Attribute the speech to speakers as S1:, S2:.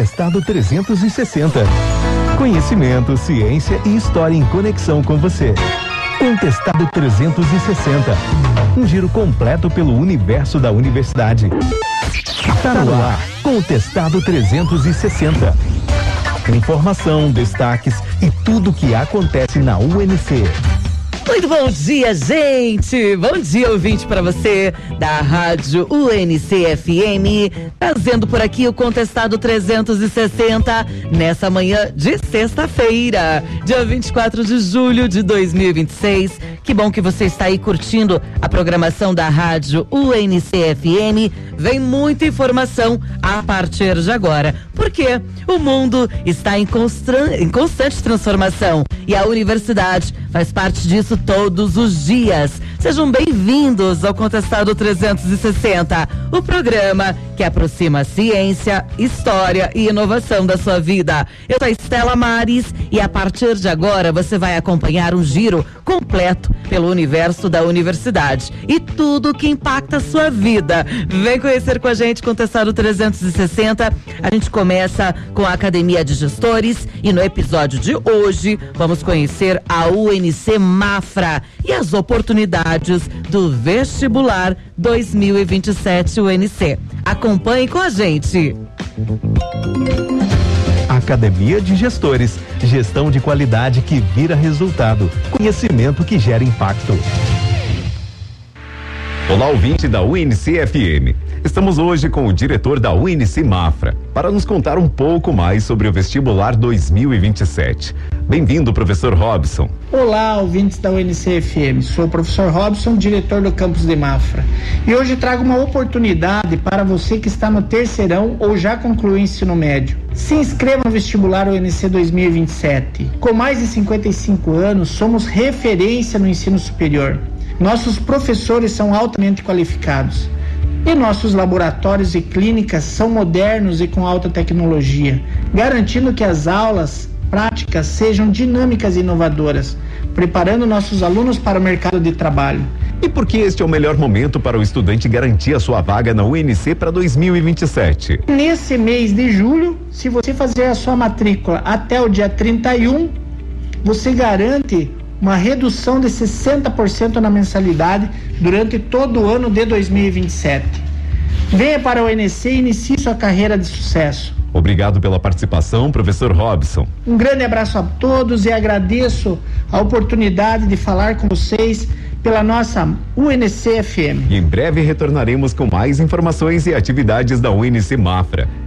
S1: Contestado 360. Conhecimento, ciência e história em conexão com você. Contestado 360. Um giro completo pelo universo da universidade. Tá no ar. Contestado 360. Informação, destaques e tudo o que acontece na UNC.
S2: Muito bom dia, gente! Bom dia, ouvinte, para você da Rádio UNC FM, trazendo por aqui o Contestado 360 nessa manhã de sexta-feira, dia 24 de julho de 2026. Que bom que você está aí curtindo a programação da Rádio UNC FM. Vem muita informação a partir de agora, porque o mundo está em constante transformação e a universidade faz parte disso todos os dias. Sejam bem-vindos ao Contestado 360, o programa que aproxima a ciência, história e inovação da sua vida. Eu sou a Estela Mares e a partir de agora você vai acompanhar um giro completo pelo universo da universidade e tudo que impacta a sua vida. Vem conhecer com a gente Contestado 360. A gente começa com a Academia de Gestores e no episódio de hoje vamos conhecer a UNC Mafra e as oportunidades do vestibular 2027 UNC. Acompanhe com a gente.
S1: Academia de Gestores, gestão de qualidade que vira resultado, conhecimento que gera impacto.
S3: Olá, ouvinte da UNC FM. Estamos hoje com o diretor da UNC Mafra para nos contar um pouco mais sobre o vestibular 2027. Bem-vindo, professor Robson.
S4: Olá, ouvintes da UNC FM. Sou o professor Robson, diretor do campus de Mafra. E hoje trago uma oportunidade para você que está no terceirão ou já concluiu o ensino médio. Se inscreva no vestibular UNC 2027. Com mais de 55 anos, somos referência no ensino superior. Nossos professores são altamente qualificados. E nossos laboratórios e clínicas são modernos e com alta tecnologia, garantindo que as aulas práticas sejam dinâmicas e inovadoras, preparando nossos alunos para o mercado de trabalho.
S3: E por que este é o melhor momento para o estudante garantir a sua vaga na UNC para 2027?
S4: Nesse mês de julho, se você fazer a sua matrícula até o dia 31, você garante uma redução de 60% na mensalidade durante todo o ano de 2027. Venha para a UNC e inicie sua carreira de sucesso.
S3: Obrigado pela participação, professor Robson.
S4: Um grande abraço a todos e agradeço a oportunidade de falar com vocês pela nossa UNC FM.
S3: E em breve retornaremos com mais informações e atividades da UNC Mafra.